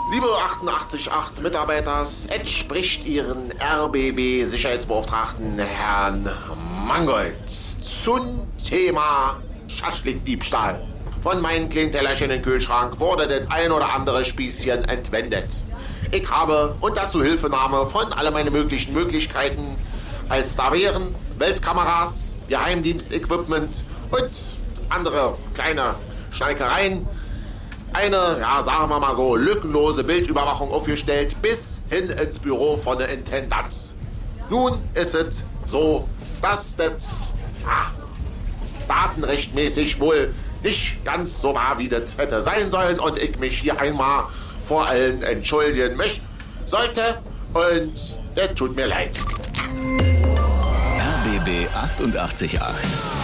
Liebe 88.8 Mitarbeiters, es spricht Ihren RBB-Sicherheitsbeauftragten Herrn Mangold zum Thema Schaschlik-Diebstahl. Von meinem kleinen Tellerchen im Kühlschrank wurde das ein oder andere Spießchen entwendet. Ich habe unter Zuhilfenahme von alle meine möglichen Möglichkeiten, als da wären Weltkameras, Geheimdienst-Equipment und andere kleine Schneikerei, eine, ja, sagen wir mal so, lückenlose Bildüberwachung aufgestellt bis hin ins Büro von der Intendanz. Nun ist es so, dass das datenrechtmäßig wohl nicht ganz so war, wie das hätte sein sollen und ich mich hier einmal vor allen entschuldigen mich sollte und das tut mir leid. RBB 88.8